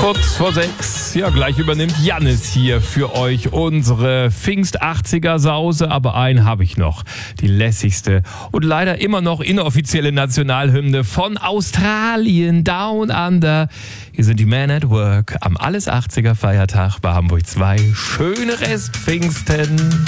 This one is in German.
Kurz vor 6, ja, gleich übernimmt Jannis hier für euch unsere Pfingst-80er-Sause, aber einen habe ich noch, die lässigste und leider immer noch inoffizielle Nationalhymne von Australien, Down Under. Hier sind die Men at Work am Alles-80er-Feiertag bei Hamburg 2. Schöne Restpfingsten!